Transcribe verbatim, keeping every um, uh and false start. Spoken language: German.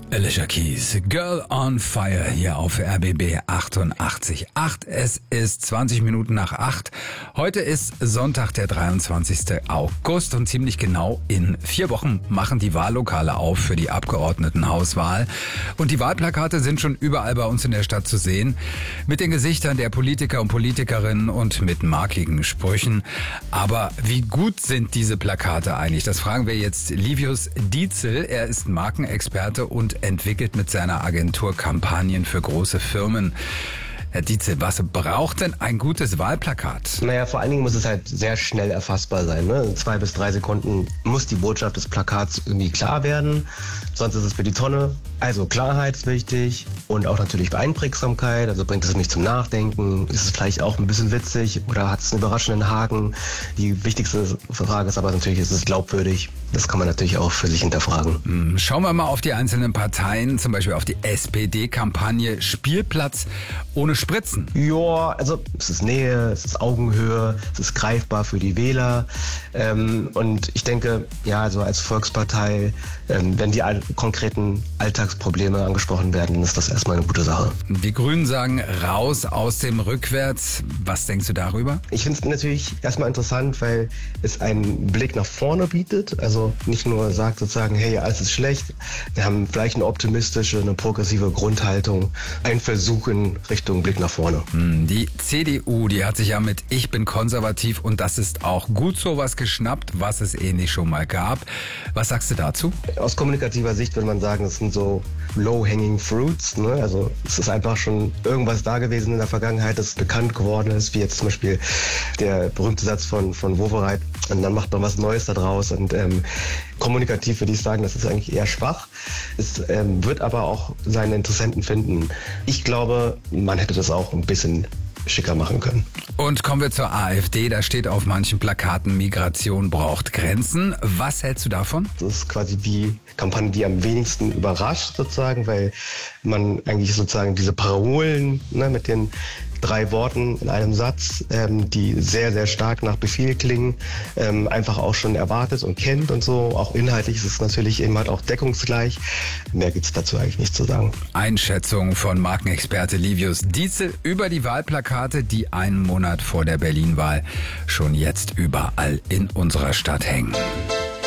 Alicia Keys, Girl on Fire hier auf R B B achtundachtzig Komma acht. Es ist zwanzig Minuten nach acht. Heute ist Sonntag, der dreiundzwanzigste August und ziemlich genau in vier Wochen machen die Wahllokale auf für die Abgeordnetenhauswahl. Und die Wahlplakate sind schon überall bei uns in der Stadt zu sehen. Mit den Gesichtern der Politiker und Politikerinnen und mit markigen Sprüchen. Aber wie gut sind diese Plakate eigentlich? Das fragen wir jetzt Livius Dietzel. Er ist Markenexperte und entwickelt mit seiner Agentur Kampagnen für große Firmen. Herr Dietzel, was braucht denn ein gutes Wahlplakat? Naja, vor allen Dingen muss es halt sehr schnell erfassbar sein. Ne? In zwei bis drei Sekunden muss die Botschaft des Plakats irgendwie klar werden. Sonst ist es für die Tonne. Also Klarheit ist wichtig und auch natürlich Einprägsamkeit. Also bringt es nicht zum Nachdenken. Ist es vielleicht auch ein bisschen witzig oder hat es einen überraschenden Haken? Die wichtigste Frage ist aber natürlich, ist es glaubwürdig? Das kann man natürlich auch für sich hinterfragen. Schauen wir mal auf die einzelnen Parteien, zum Beispiel auf die S P D-Kampagne Spielplatz ohne Spritzen. Ja, also es ist Nähe, es ist Augenhöhe, es ist greifbar für die Wähler. Ähm, und ich denke, ja, also als Volkspartei, ähm, wenn die all- konkreten Alltagsprobleme angesprochen werden, dann ist das erstmal eine gute Sache. Die Grünen sagen raus aus dem Rückwärts. Was denkst du darüber? Ich finde es natürlich erstmal interessant, weil es einen Blick nach vorne bietet. Also nicht nur sagt sozusagen, hey, alles ist schlecht. Wir haben vielleicht eine optimistische, eine progressive Grundhaltung. Ein Versuch in Richtung Blick nach vorne. Die C D U, die hat sich ja mit Ich bin konservativ und das ist auch gut so was geschnappt, was es ähnlich schon mal gab. Was sagst du dazu? Aus kommunikativer Sicht würde man sagen, das sind so low-hanging fruits. Ne? Also es ist einfach schon irgendwas da gewesen in der Vergangenheit, das bekannt geworden ist, wie jetzt zum Beispiel der berühmte Satz von, von Wowereit. Und dann macht man was Neues da draus. Und ähm, kommunikativ würde ich sagen, das ist eigentlich eher schwach. Es ähm, wird aber auch seine Interessenten finden. Ich glaube, man hätte das auch ein bisschen schicker machen können. Und kommen wir zur AfD. Da steht auf manchen Plakaten, Migration braucht Grenzen. Was hältst du davon? Das ist quasi die Kampagne, die am wenigsten überrascht sozusagen, weil man eigentlich sozusagen diese Parolen, ne, mit den drei Worten in einem Satz, ähm, die sehr, sehr stark nach Befehl klingen, ähm, einfach auch schon erwartet und kennt und so. Auch inhaltlich ist es natürlich eben halt auch deckungsgleich. Mehr gibt's dazu eigentlich nicht zu sagen. Einschätzung von Markenexperte Livius Dietzel über die Wahlplakate, die einen Monat vor der Berlin-Wahl schon jetzt überall in unserer Stadt hängen.